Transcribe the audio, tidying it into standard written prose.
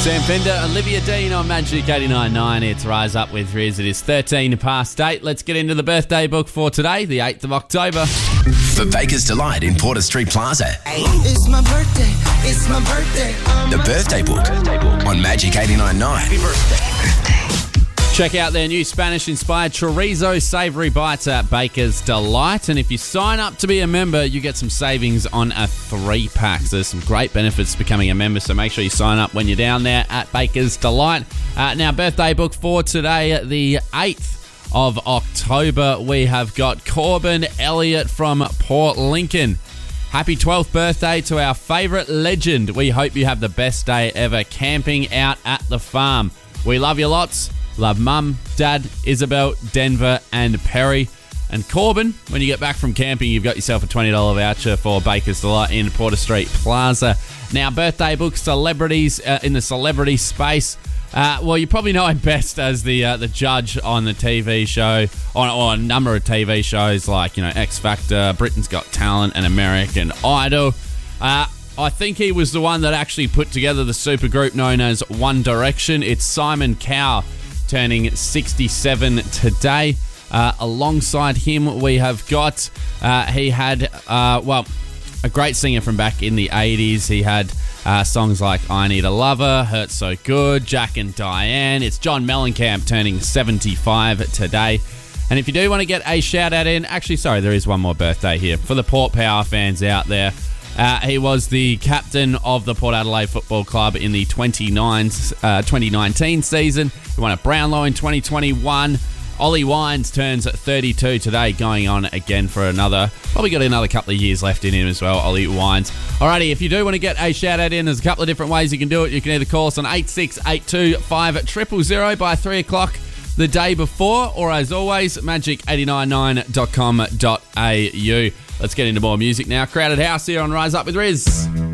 Sam Fender, Olivia Dean on Magic 89.9. It's Rise Up with Riz. It is 13 past 8. Let's get into the birthday book for today, the 8th of October. For Baker's Delight in Porter Street Plaza. It's my birthday. It's my birthday. The birthday book on Magic 89.9. Happy birthday. Check out their new Spanish-inspired chorizo savoury bites at Baker's Delight. And if you sign up to be a member, you get some savings on a 3-pack. So there's some great benefits to becoming a member, so make sure you sign up when you're down there at Baker's Delight. Now, birthday book for today, the 8th of October, we have got Corbin Elliott from Port Lincoln. Happy 12th birthday to our favourite legend. We hope you have the best day ever camping out at the farm. We love you lots. Love Mum, Dad, Isabel, Denver, and Perry. And Corbin, when you get back from camping, you've got yourself a $20 voucher for Baker's Delight in Porter Street Plaza. Now, birthday book celebrities in the celebrity space. Well, you probably know him best as the judge on the TV show, on a number of TV shows like, X Factor, Britain's Got Talent, and American Idol. I think he was the one that actually put together the supergroup known as One Direction. It's Simon Cowell, turning 67 today. Alongside him, we have got, he had, a great singer from back in the 80s. He had songs like I Need a Lover, Hurt So Good, Jack and Diane. It's John Mellencamp turning 75 today. And if you do want to get a shout out in, actually, sorry, there is one more birthday here for the Port Power fans out there. He was the captain of the Port Adelaide Football Club in the 2019 season. He won at Brownlow in 2021. Ollie Wines turns 32 today, going on again for probably got another couple of years left in him as well, Ollie Wines. Alrighty, if you do want to get a shout out in, there's a couple of different ways you can do it. You can either call us on 8682 5000 by 3 o'clock the day before, or as always, magic899.com.au. Let's get into more music now. Crowded House here on Rise Up with Riz.